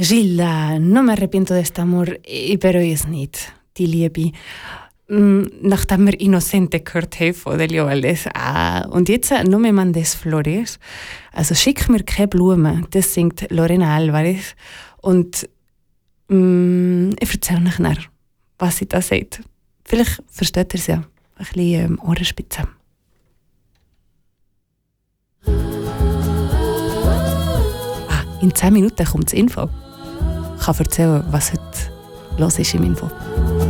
Gilda, no me arrepiento de este amor, ich bereue es nicht, die Liebe. Nachdem wir Innocente gehört haben von Delio Valdez. Und jetzt no me mandes flores. Also schick mir keine Blumen. Das singt Lorena Alvarez. Und ich erzähle euch nachher, was sie da sagt. Vielleicht versteht ihr es ja. Ein bisschen Ohrenspitze. In 10 Minuten kommt das Info. Ich kann erzählen, was heute los ist im Info.